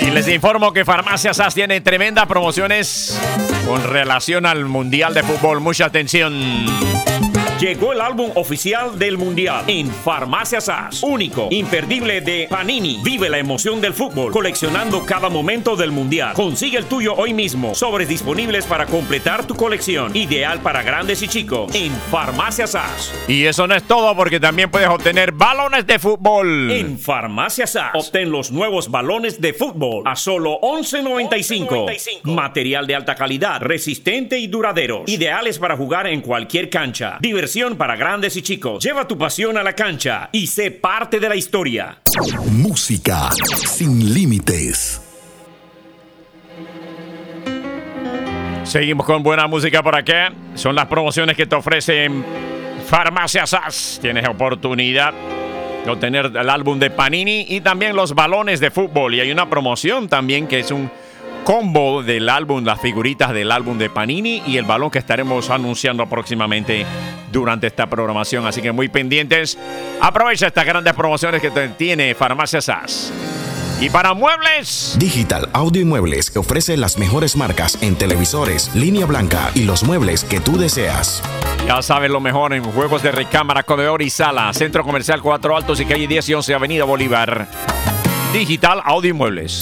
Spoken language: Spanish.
Y les informo que Farmacia SAS tiene tremendas promociones con relación al Mundial de Fútbol. Mucha atención. Llegó el álbum oficial del Mundial en Farmacia SAS. Único, imperdible de Panini. Vive la emoción del fútbol coleccionando cada momento del Mundial. Consigue el tuyo hoy mismo. Sobres disponibles para completar tu colección. Ideal para grandes y chicos en Farmacia SAS. Y eso no es todo, porque también puedes obtener balones de fútbol. En Farmacia SAS. Obtén los nuevos balones de fútbol a solo $11.95. Material de alta calidad, resistente y duraderos. Ideales para jugar en cualquier cancha. Diversión para grandes y chicos. Lleva tu pasión a la cancha y sé parte de la historia. Música sin límites. Seguimos con buena música por acá. Son las promociones que te ofrecen Farmacia SAS. Tienes oportunidad de obtener el álbum de Panini y también los balones de fútbol. Y hay una promoción también que es un combo del álbum, las figuritas del álbum de Panini y el balón que estaremos anunciando próximamente durante esta programación. Así que muy pendientes. Aprovecha estas grandes promociones que tiene Farmacia SAS. Y para muebles, Digital Audio y Muebles, que ofrece las mejores marcas en televisores, línea blanca y los muebles que tú deseas. Ya sabes lo mejor en juegos de recámara, comedor y sala. Centro Comercial 4 Altos y calle 10 y 11 Avenida Bolívar. Digital Audio y Muebles.